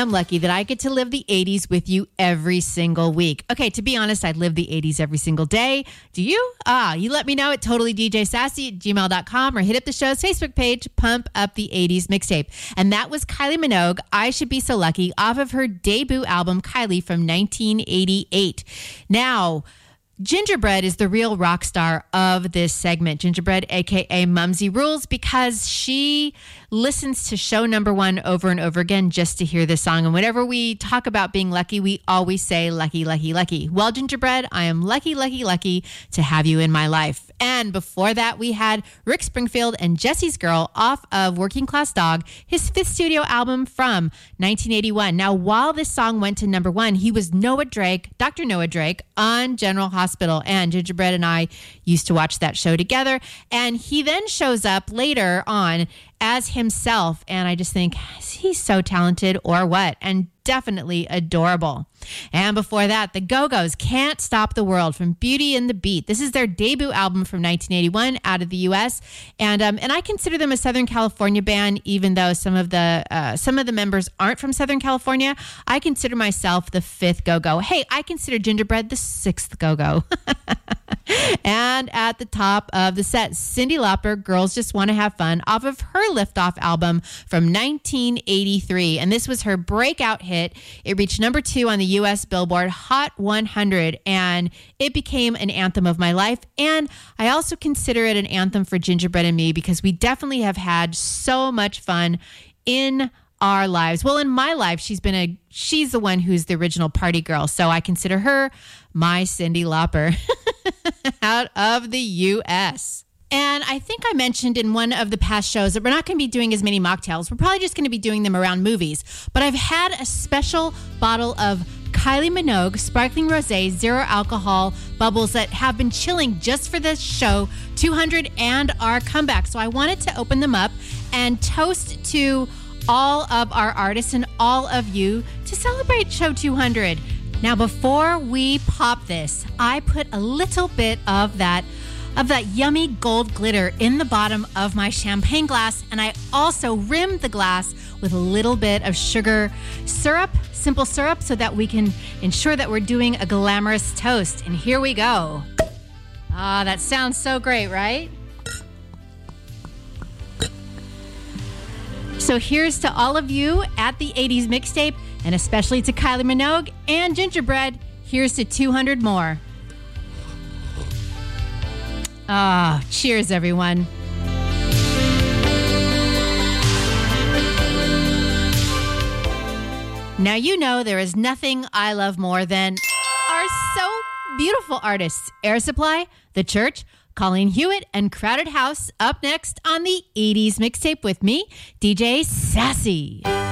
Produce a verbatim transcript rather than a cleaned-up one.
am lucky that I get to live the eighties with you every single week. Okay, to be honest, I'd live the eighties every single day. Do you? Ah, you let me know at totally d j sassy at gmail dot com or hit up the show's Facebook page, Pump Up the eighties Mixtape. And that was Kylie Minogue, I Should Be So Lucky, off of her debut album, Kylie, from nineteen eighty-eight. Now, Gingerbread is the real rock star of this segment. Gingerbread, a k a. Mumsy Rules, because she listens to show number one over and over again just to hear this song. And whenever we talk about being lucky, we always say lucky, lucky, lucky. Well, Gingerbread, I am lucky, lucky, lucky to have you in my life. And before that, we had Rick Springfield and Jesse's Girl off of Working Class Dog, his fifth studio album from nineteen eighty-one. Now, while this song went to number one, he was Noah Drake, Doctor Noah Drake, on General Hospital. And Gingerbread and I used to watch that show together. And he then shows up later on as himself. And I just think, is he so talented or what? And definitely adorable. And before that, the Go-Go's, Can't Stop the World, from Beauty and the Beat. This is their debut album from nineteen eighty-one out of the U S. And um, and I consider them a Southern California band, even though some of the uh, some of the members aren't from Southern California. I consider myself the fifth Go-Go. Hey, I consider Gingerbread the sixth Go-Go. And at the top of the set, Cyndi Lauper, Girls Just Want to Have Fun, off of her Liftoff album from nineteen eighty-three. And this was her breakout hit. It reached number two on the U S Billboard Hot one hundred, and it became an anthem of my life. And I also consider it an anthem for Gingerbread and me, because we definitely have had so much fun in our lives. Well, in my life, she's been a she's the one who's the original party girl. So I consider her my Cyndi Lauper out of the U S. And I think I mentioned in one of the past shows that we're not going to be doing as many mocktails. We're probably just going to be doing them around movies. But I've had a special bottle of Kylie Minogue Sparkling Rosé Zero Alcohol bubbles that have been chilling just for this show two hundred and our comeback. So I wanted to open them up and toast to all of our artists and all of you to celebrate show two hundred. Now, before we pop this, I put a little bit of that of that yummy gold glitter in the bottom of my champagne glass, and I also rimmed the glass with a little bit of sugar syrup, simple syrup, so that we can ensure that we're doing a glamorous toast. And here we go. Ah, that sounds so great, right? So here's to all of you at the eighties Mixtape, and especially to Kylie Minogue and Gingerbread. Here's to two hundred more. Ah, cheers, everyone. Now, you know there is nothing I love more than our so beautiful artists, Air Supply, The Church, Colleen Hewitt, and Crowded House, up next on the eighties Mixtape with me, D J Sassy.